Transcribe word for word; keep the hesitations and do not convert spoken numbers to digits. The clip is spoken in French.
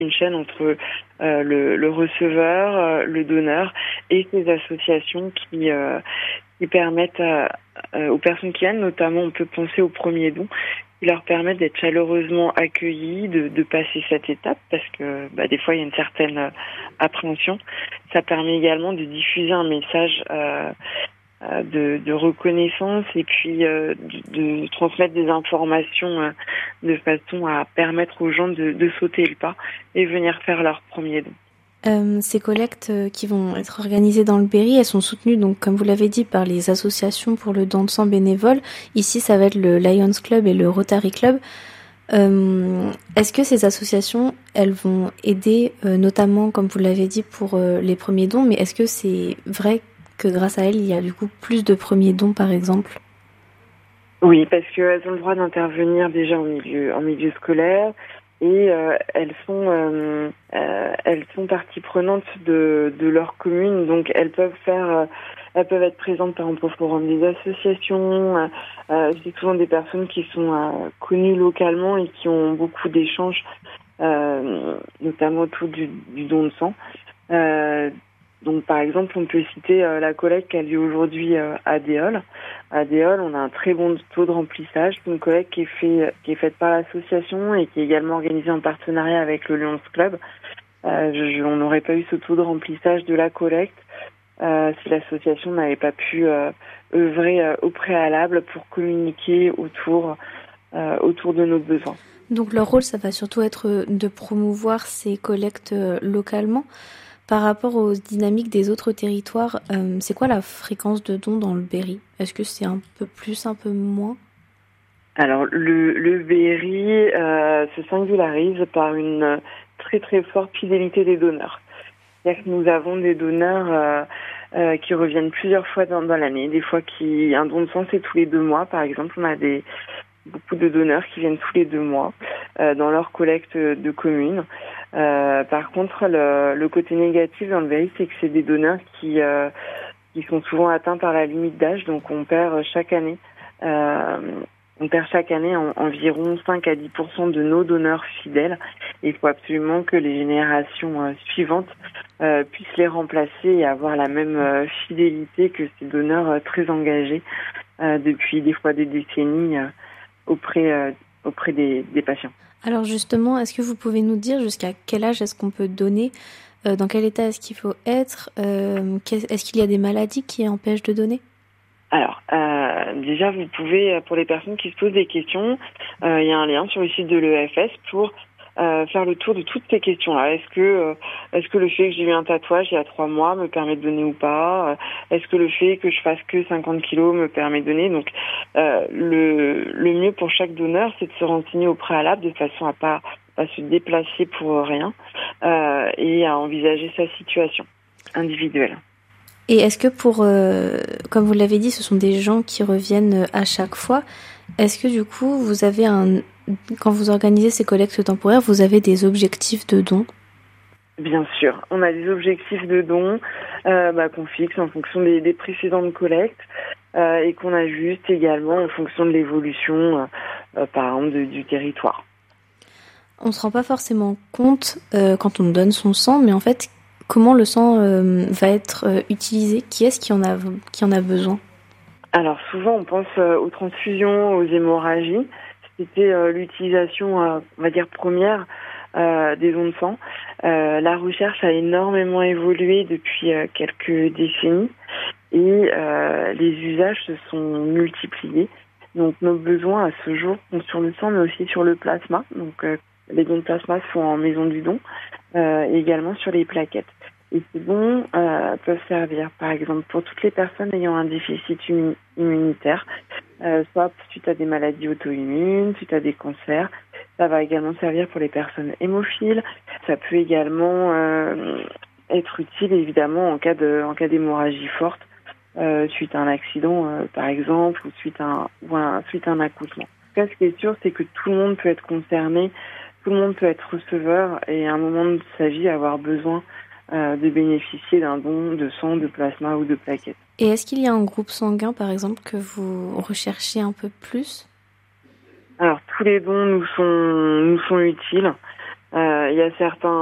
une chaîne entre euh, le, le receveur, euh, le donneur et ces associations qui, euh, qui permettent à, euh, aux personnes qui viennent, notamment on peut penser au premier don, qui leur permettent d'être chaleureusement accueillis, de, de passer cette étape parce que bah, des fois il y a une certaine euh, appréhension. Ça permet également de diffuser un message euh, De, de reconnaissance et puis euh, de, de transmettre des informations euh, de façon à permettre aux gens de, de sauter le pas et venir faire leur premier don. Euh, ces collectes qui vont être organisées dans le Berry, elles sont soutenues, donc, comme vous l'avez dit, par les associations pour le don de sang bénévole. Ici, ça va être le Lions Club et le Rotary Club. Euh, est-ce que ces associations, elles vont aider, euh, notamment, comme vous l'avez dit, pour euh, les premiers dons, mais est-ce que c'est vrai que grâce à elles, il y a du coup plus de premiers dons, par exemple? Oui, parce qu'elles ont le droit d'intervenir déjà en milieu, en milieu scolaire et euh, elles sont euh, euh, elles sont partie prenante de, de leur commune, donc elles peuvent faire, euh, elles peuvent être présentes par exemple au forum des associations. Euh, euh, c'est souvent des personnes qui sont euh, connues localement et qui ont beaucoup d'échanges, euh, notamment autour du, du don de sang. Euh, Donc, par exemple, on peut citer euh, la collecte qui a lieu aujourd'hui euh, à Déol. À Déol, on a un très bon taux de remplissage. C'est une collecte qui est, fait, qui est faite par l'association et qui est également organisée en partenariat avec le Lions Club. Euh, je, je, on n'aurait pas eu ce taux de remplissage de la collecte euh, si l'association n'avait pas pu euh, œuvrer euh, au préalable pour communiquer autour, euh, autour de nos besoins. Donc, leur rôle, ça va surtout être de promouvoir ces collectes euh, localement. Par rapport aux dynamiques des autres territoires, euh, c'est quoi la fréquence de dons dans le Berry? Est-ce que c'est un peu plus, un peu moins? Alors, le, le Berry euh, se singularise par une très très forte fidélité des donneurs. C'est-à-dire que nous avons des donneurs euh, euh, qui reviennent plusieurs fois dans, dans l'année. Des fois, qui un don de sang, c'est tous les deux mois. Par exemple, on a des beaucoup de donneurs qui viennent tous les deux mois euh, dans leur collecte de communes. Euh, par contre, le, le côté négatif dans le Berry, c'est que c'est des donneurs qui euh, qui sont souvent atteints par la limite d'âge, donc on perd chaque année, euh, on perd chaque année en, environ cinq à dix pour cent de nos donneurs fidèles. Et il faut absolument que les générations euh, suivantes euh, puissent les remplacer et avoir la même euh, fidélité que ces donneurs euh, très engagés euh, depuis des fois des décennies euh, auprès euh, auprès des, des patients. Alors justement, est-ce que vous pouvez nous dire jusqu'à quel âge est-ce qu'on peut donner, euh, dans quel état est-ce qu'il faut être, euh, est-ce qu'il y a des maladies qui empêchent de donner? Alors, euh, déjà, vous pouvez, pour les personnes qui se posent des questions, euh, il y a un lien sur le site de l'E F S pour euh, faire le tour de toutes ces questions-là. Est-ce que, euh, est-ce que le fait que j'ai eu un tatouage il y a trois mois me permet de donner ou pas? Est-ce que le fait que je fasse que cinquante kilos me permet de donner? Donc, euh, le, le mieux pour chaque donneur, c'est de se renseigner au préalable de façon à pas à se déplacer pour rien euh, et à envisager sa situation individuelle. Et est-ce que pour, euh, comme vous l'avez dit, ce sont des gens qui reviennent à chaque fois, est-ce que du coup, vous avez un, quand vous organisez ces collectes temporaires, vous avez des objectifs de dons? Bien sûr, on a des objectifs de dons euh, bah, qu'on fixe en fonction des, des précédentes collectes euh, et qu'on ajuste également en fonction de l'évolution, euh, par exemple, de, du territoire. On ne se rend pas forcément compte euh, quand on donne son sang, mais en fait, comment le sang euh, va être euh, utilisé? Qui est-ce qui en a, qui en a besoin? Alors souvent, on pense euh, aux transfusions, aux hémorragies. C'était euh, l'utilisation, euh, on va dire, première euh, des dons de sang. Euh, la recherche a énormément évolué depuis euh, quelques décennies et euh, les usages se sont multipliés. Donc nos besoins à ce jour sont sur le sang, mais aussi sur le plasma. Donc euh, les dons de plasma se font en maison du don, euh, et également sur les plaquettes. Et ces dons euh, peuvent servir, par exemple, pour toutes les personnes ayant un déficit immunitaire, euh, soit suite à des maladies auto-immunes, suite à des cancers. Ça va également servir pour les personnes hémophiles. Ça peut également euh, être utile, évidemment, en cas de, en cas d'hémorragie forte, euh, suite à un accident, euh, par exemple, ou suite à un, ou un, suite à un accouchement. En tout cas, ce qui est sûr, c'est que tout le monde peut être concerné, tout le monde peut être receveur et à un moment de sa vie avoir besoin euh, de bénéficier d'un don de sang, de plasma ou de plaquettes. Et est-ce qu'il y a un groupe sanguin, par exemple, que vous recherchez un peu plus? Alors, tous les dons nous sont, nous sont utiles. Euh, il y a certains